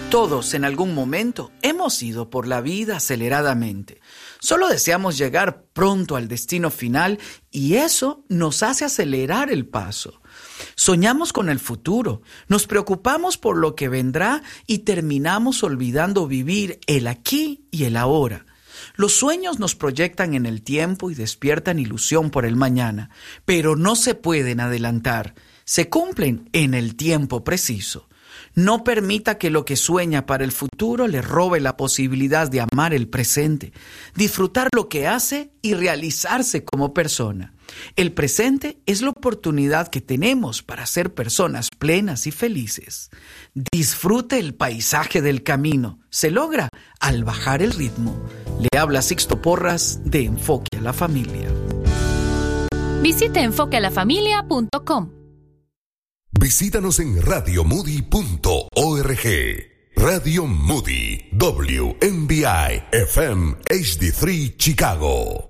Todos en algún momento hemos ido por la vida aceleradamente. Solo deseamos llegar pronto al destino final y eso nos hace acelerar el paso. Soñamos con el futuro, nos preocupamos por lo que vendrá y terminamos olvidando vivir el aquí y el ahora. Los sueños nos proyectan en el tiempo y despiertan ilusión por el mañana, pero no se pueden adelantar, se cumplen en el tiempo preciso. No permita que lo que sueña para el futuro le robe la posibilidad de amar el presente, disfrutar lo que hace y realizarse como persona. El presente es la oportunidad que tenemos para ser personas plenas y felices. Disfrute el paisaje del camino. Se logra al bajar el ritmo. Le habla Sixto Porras de Enfoque a la Familia. Visite enfoquealafamilia.com. Visítanos en radiomoody.org. Radio Moody, WNBI FM HD3 Chicago.